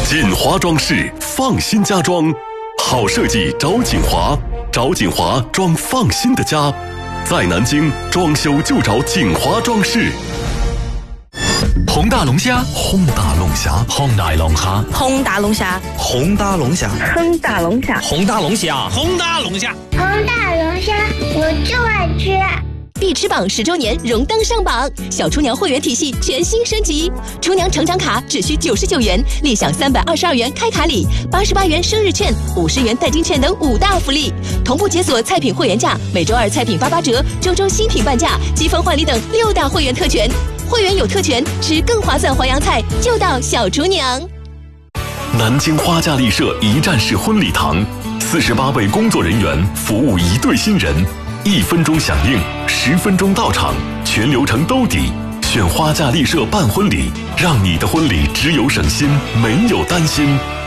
锦华装饰，放心家装，好设计找锦华，找锦华装放心的家。在南京装修就找锦华装饰。 宏大龙虾， 宏大龙虾， 宏大龙虾， 宏大龙虾， 宏大龙虾， 宏大龙虾， 宏大龙虾， 宏大龙虾， 宏大龙虾，我就爱吃。 必吃榜10周年荣登上榜，小厨娘会员体系全新升级，厨娘成长卡只需99元，立享322元开卡礼，88元生日券，50元代金券等5大福利，同步解锁菜品会员价，每周2菜品88折，周新品半价，积分换礼等6大会员特权。会员有特权，吃更划算淮扬菜就到小厨娘。 南京花架丽舍一站式婚礼堂，48位工作人员服务1对新人，1分钟响应，10分钟到场，全流程兜底。选花架丽舍办婚礼，让你的婚礼只有省心，没有担心。